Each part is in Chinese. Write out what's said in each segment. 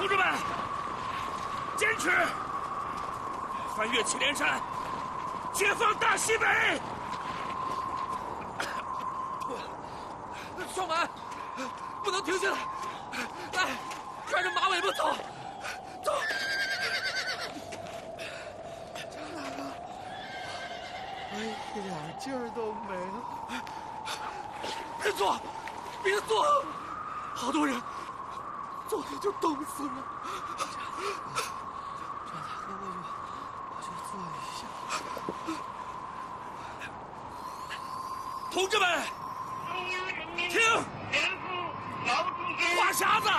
同志们，坚持！翻越祁连山，解放大西北！ 双满，不能停下来！来，拽着马尾巴走，走！ 张大哥，我一点劲儿都没了。 别坐，别坐，好多人坐着就冻死了。 张大哥，我就坐一下。 同志们，听！话匣子！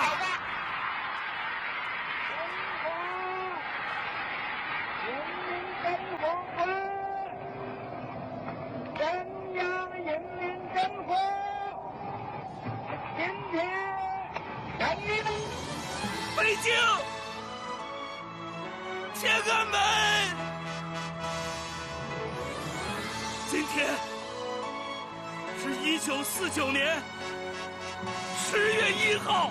中央人民政府今天人民北京天安门，今天是1949年10月1号，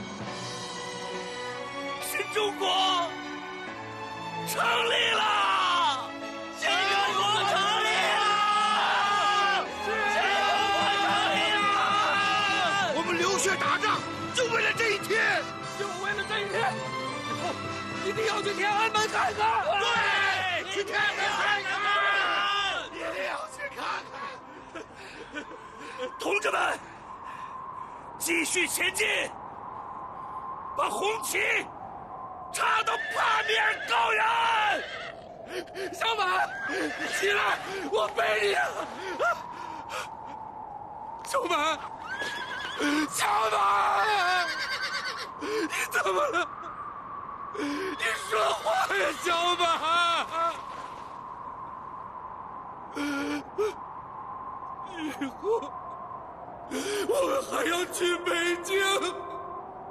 新中国成立了！新中国成立了！新中国成立了！ 我们流血打仗，就为了这一天， 就为了这一天，以后一定要去天安门看看。 对， 去天安门看看，一定要去看看。 同志们，继续前进，把红旗插到八面高原！ 小满，起来，我背你啊！小满，小满，你怎么了？你说话呀，小满！以后我们还要去北京。